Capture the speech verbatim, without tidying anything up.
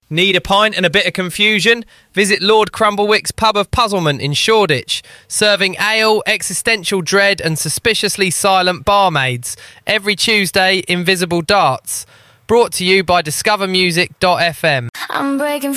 Need a pint and a bit of confusion? Visit Lord Crumblewick's Pub of Puzzlement in Shoreditch, serving ale, existential dread and suspiciously silent barmaids. Every Tuesday, Invisible Darts. Brought to you by discover music dot f m. I'm breaking